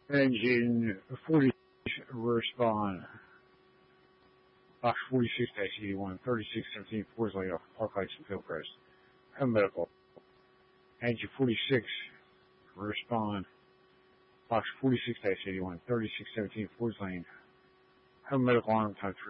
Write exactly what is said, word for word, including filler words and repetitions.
Engine forty respond. Box forty-six eighty-one, thirty-six seventeen, Fords Lane off Park Heights and Hillcrest. Have medical. Engine forty-six respond. Box forty-six eighty-one, thirty-six seventeen, Fords Lane. Have medical arm time